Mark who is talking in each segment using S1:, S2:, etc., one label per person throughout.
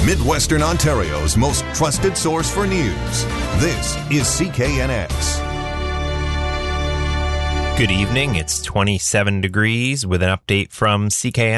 S1: Midwestern Ontario's most trusted source for news. This is CKNX.
S2: Good evening. It's 27 degrees with an update from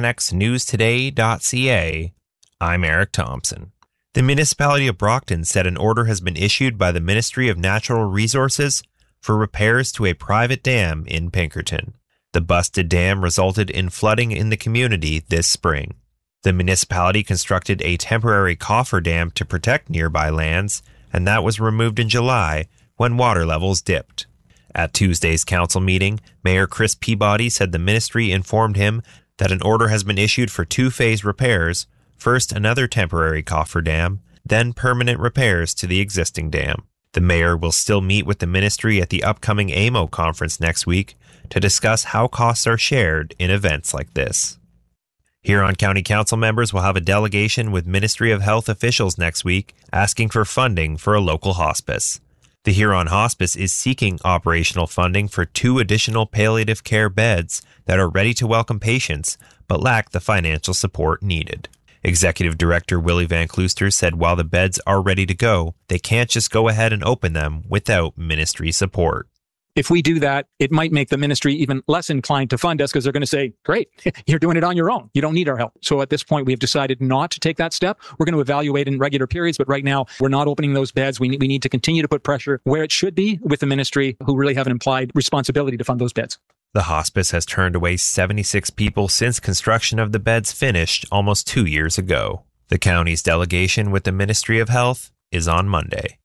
S2: CKNXNewsToday.ca. I'm Eric Thompson. The municipality of Brockton said an order has been issued by the Ministry of Natural Resources for repairs to a private dam in Pinkerton. The busted dam resulted in flooding in the community this spring. The municipality constructed a temporary coffer dam to protect nearby lands, and that was removed in July when water levels dipped. At Tuesday's council meeting, Mayor Chris Peabody said the ministry informed him that an order has been issued for two-phase repairs, first another temporary coffer dam, then permanent repairs to the existing dam. The mayor will still meet with the ministry at the upcoming AMO conference next week to discuss how costs are shared in events like this. Huron County Council members will have a delegation with Ministry of Health officials next week asking for funding for a local hospice. The Huron Hospice is seeking operational funding for 2 additional palliative care beds that are ready to welcome patients but lack the financial support needed. Executive Director Willie Van Klooster said while the beds are ready to go, they can't just go ahead and open them without ministry support.
S3: If we do that, it might make the ministry even less inclined to fund us because they're going to say, great, you're doing it on your own. You don't need our help. So at this point, we have decided not to take that step. We're going to evaluate in regular periods, but right now we're not opening those beds. We need to continue to put pressure where it should be with the ministry who really have an implied responsibility to fund those beds.
S2: The hospice has turned away 76 people since construction of the beds finished almost 2 years ago. The county's delegation with the Ministry of Health is on Monday.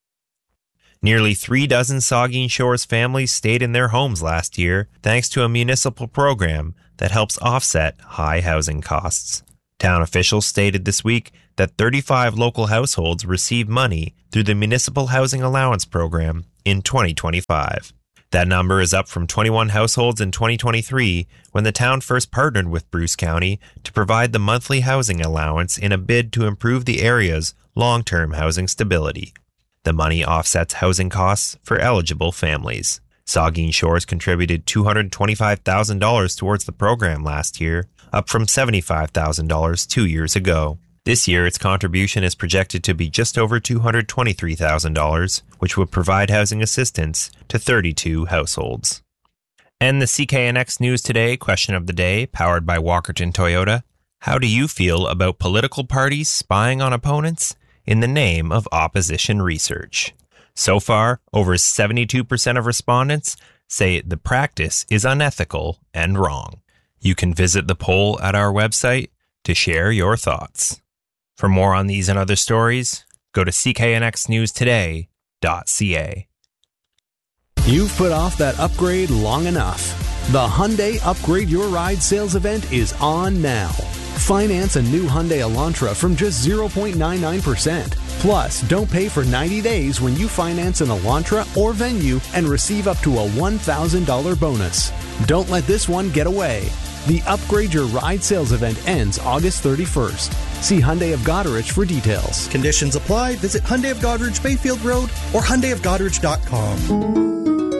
S2: Nearly 3 dozen Saugeen Shores families stayed in their homes last year thanks to a municipal program that helps offset high housing costs. Town officials stated this week that 35 local households received money through the Municipal Housing Allowance Program in 2025. That number is up from 21 households in 2023 when the town first partnered with Bruce County to provide the monthly housing allowance in a bid to improve the area's long-term housing stability. The money offsets housing costs for eligible families. Saugeen Shores contributed $225,000 towards the program last year, up from $75,000 2 years ago. This year, its contribution is projected to be just over $223,000, which would provide housing assistance to 32 households. And the CKNX News Today question of the day, powered by Walkerton Toyota. How do you feel about political parties spying on opponents in the name of opposition research? So far, over 72% of respondents say the practice is unethical and wrong. You can visit the poll at our website to share your thoughts. For more on these and other stories, go to cknxnewstoday.ca.
S4: You've put off that upgrade long enough. The Hyundai Upgrade Your Ride sales event is on now. Finance a new Hyundai Elantra from just 0.99%. Plus, don't pay for 90 days when you finance an Elantra or Venue and receive up to a $1,000 bonus. Don't let this one get away. The Upgrade Your Ride sales event ends August 31st. See Hyundai of Goderich for details.
S5: Conditions apply. Visit Hyundai of Goderich Bayfield Road or HyundaiofGoderich.com.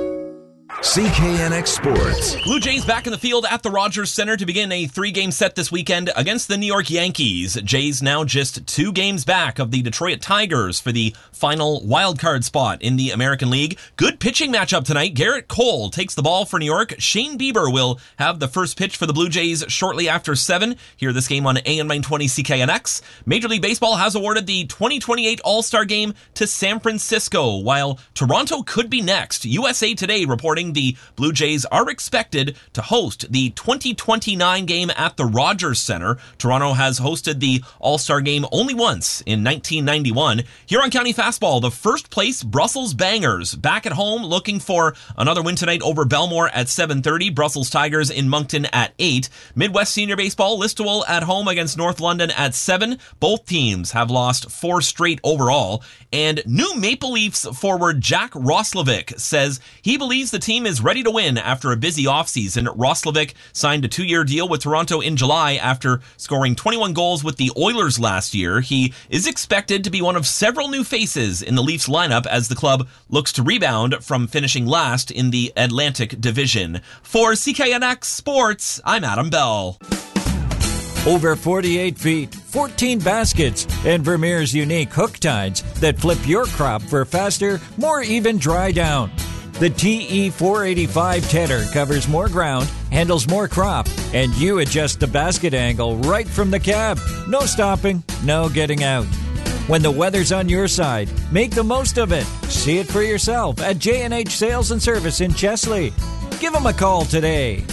S1: CKNX Sports.
S6: Blue Jays back in the field at the Rogers Center to begin a 3-game set this weekend against the New York Yankees. Jays now just 2 games back of the Detroit Tigers for the final wildcard spot in the American League. Good pitching matchup tonight. Garrett Cole takes the ball for New York. Shane Bieber will have the first pitch for the Blue Jays shortly after 7. Hear this game on AM 920 CKNX. Major League Baseball has awarded the 2028 All-Star Game to San Francisco, while Toronto could be next. USA Today reporting the Blue Jays are expected to host the 2029 game at the Rogers Center. Toronto has hosted the All-Star Game only once in 1991. Huron County Fastball, the first place Brussels Bangers back at home looking for another win tonight over Belmore at 7:30. Brussels Tigers in Moncton at 8. Midwest Senior Baseball, Listowel at home against North London at 7. Both teams have lost 4 straight overall. And new Maple Leafs forward Jack Roslovic says he believes the team is ready to win after a busy offseason. Roslovic signed a 2-year deal with Toronto in July after scoring 21 goals with the Oilers last year. He is expected to be one of several new faces in the Leafs lineup as the club looks to rebound from finishing last in the Atlantic Division. For CKNX Sports, I'm Adam Bell.
S7: Over 48 feet, 14 baskets, and Vermeer's unique hook tines that flip your crop for faster, more even dry down. The TE485 tedder covers more ground, handles more crop, and you adjust the basket angle right from the cab. No stopping, no getting out. When the weather's on your side, make the most of it. See it for yourself at J&H Sales and Service in Chesley. Give them a call today.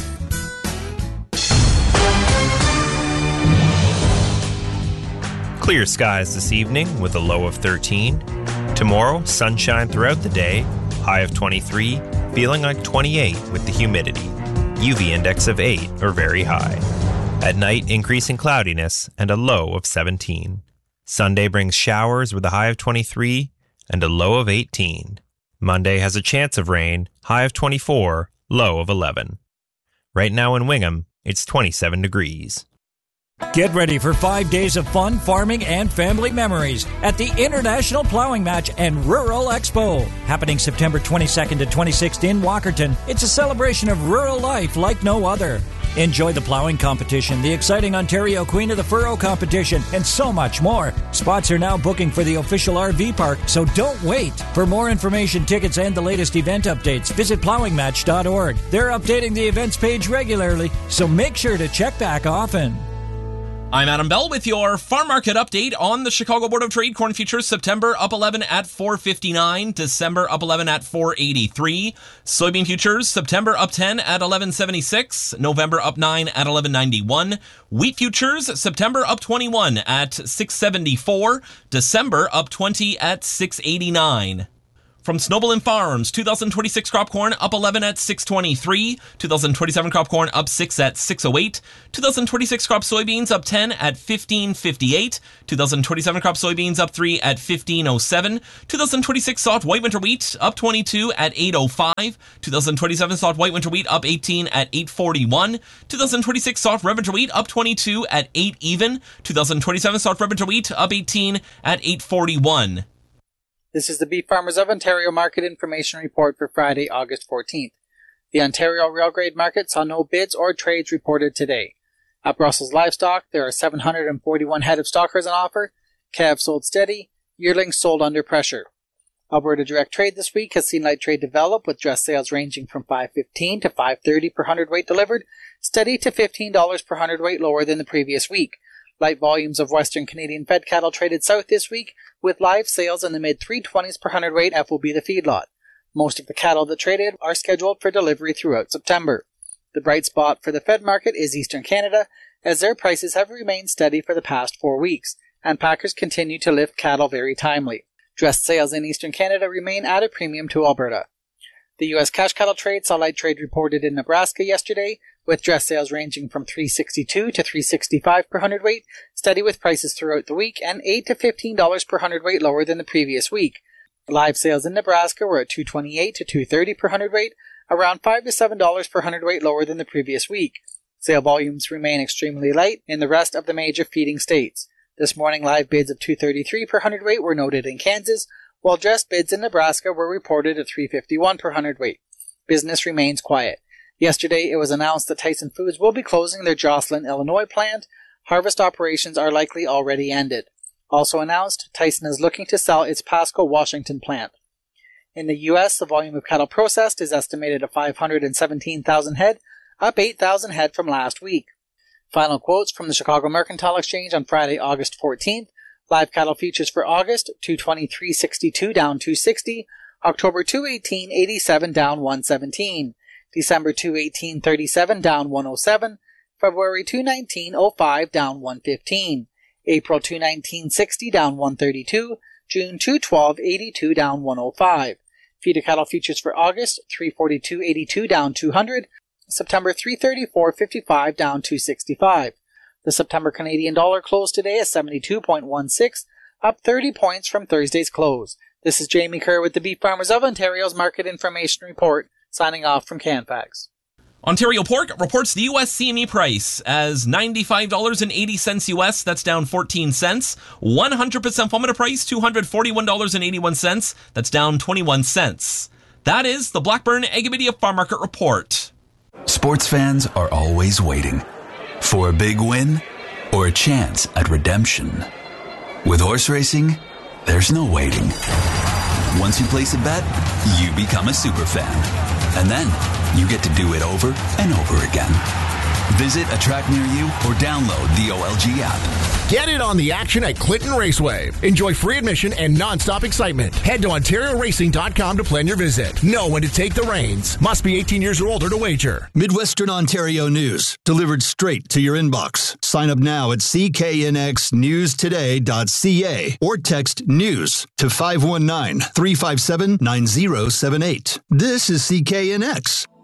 S2: Clear skies this evening with a low of 13. Tomorrow, sunshine throughout the day, high of 23, feeling like 28 with the humidity. UV index of 8 or very high. At night, increasing cloudiness and a low of 17. Sunday brings showers with a high of 23 and a low of 18. Monday has a chance of rain, high of 24, low of 11. Right now in Wingham, it's 27 degrees.
S7: Get ready for 5 days of fun, farming, and family memories at the International Plowing Match and Rural Expo. Happening September 22nd to 26th in Walkerton, it's a celebration of rural life like no other. Enjoy the plowing competition, the exciting Ontario Queen of the Furrow competition, and so much more. Spots are now booking for the official RV park, so don't wait. For more information, tickets, and the latest event updates, visit plowingmatch.org. They're updating the events page regularly, so make sure to check back often.
S6: I'm Adam Bell with your farm market update on the Chicago Board of Trade. Corn futures September up 11 at $4.59, December up 11 at $4.83. Soybean futures September up 10 at $11.76, November up 9 at $11.91. Wheat futures September up 21 at $6.74, December up 20 at $6.89. From Snowball Farms, 2026 crop corn up 11 at $6.23, 2027 crop corn up 6 at $6.08, 2026 crop soybeans up 10 at $15.58, 2027 crop soybeans up 3 at $15.07, 2026 soft white winter wheat up 22 at $8.05, 2027 soft white winter wheat up 18 at $8.41, 2026 soft red winter wheat up 22 at 8 even, 2027 soft red winter wheat up 18 at $8.41.
S8: This is the Beef Farmers of Ontario Market Information Report for Friday, August 14th. The Ontario Real Grade Market saw no bids or trades reported today. At Brussels Livestock, there are 741 head of stockers on offer, calves sold steady, yearlings sold under pressure. Alberta Direct Trade this week has seen light trade develop, with dress sales ranging from $5.15 to $5.30 per hundredweight delivered, steady to $15 per hundredweight lower than the previous week. Light volumes of Western Canadian fed cattle traded south this week, with live sales in the mid-320s per hundredweight FOB the feedlot. Most of the cattle that traded are scheduled for delivery throughout September. The bright spot for the fed market is Eastern Canada, as their prices have remained steady for the past 4 weeks, and packers continue to lift cattle very timely. Dressed sales in Eastern Canada remain at a premium to Alberta. The U.S. cash cattle trade saw light trade reported in Nebraska yesterday, with dress sales ranging from $3.62 to $3.65 per hundredweight, steady with prices throughout the week, and $8 to $15 per hundredweight lower than the previous week. Live sales in Nebraska were at $2.28 to $2.30 per hundredweight, around $5 to $7 per hundredweight lower than the previous week. Sale volumes remain extremely light in the rest of the major feeding states. This morning, live bids of $2.33 per hundredweight were noted in Kansas, while dressed bids in Nebraska were reported at $3.51 per hundredweight. Business remains quiet. Yesterday, it was announced that Tyson Foods will be closing their Jocelyn, Illinois plant. Harvest operations are likely already ended. Also announced, Tyson is looking to sell its Pasco, Washington plant. In the U.S., the volume of cattle processed is estimated at 517,000 head, up 8,000 head from last week. Final quotes from the Chicago Mercantile Exchange on Friday, August 14th. Live cattle futures for August, $223.62 down $260. October $218.87 down $117. December $218.37 down $107. February $219.05 down $115. April $219.60 down $132. June $212.82 down $105. Feeder cattle futures for August, $342.82 down $200. September $334.55 down $265. The September Canadian dollar closed today at 72.16, up 30 points from Thursday's close. This is Jamie Kerr with the Beef Farmers of Ontario's Market Information Report, signing off from Canfax.
S6: Ontario Pork reports the U.S. CME price as $95.80 U.S. That's down 14 cents. 100% formula price, $241.81. That's down 21 cents. That is the Blackburn Agrimedia Farm Market Report.
S9: Sports fans are always waiting. For a big win? or a chance at redemption. With horse racing, there's no waiting. Once you place a bet, you become a superfan. And then you get to do it over and over again. Visit a track near you or download the OLG app.
S10: Get in on the action at Clinton Raceway. Enjoy free admission and non-stop excitement. Head to OntarioRacing.com to plan your visit. Know when to take the reins. Must be 18 years or older to wager.
S11: Midwestern Ontario news, delivered straight to your inbox. Sign up now at cknxnewstoday.ca or text NEWS to 519-357-9078. This is CKNX.